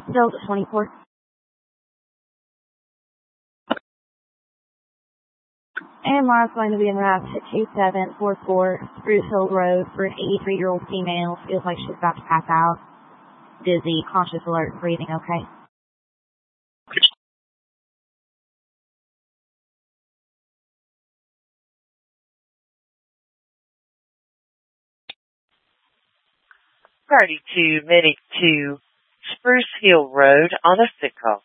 Delta 24. And Mara's going to be en route to 2744 Spruce Hill Road for an 83-year-old female. Feels like she's about to pass out. Dizzy, conscious, alert, breathing okay. Party 2, Medic 2, Spruce Hill Road on a sick call.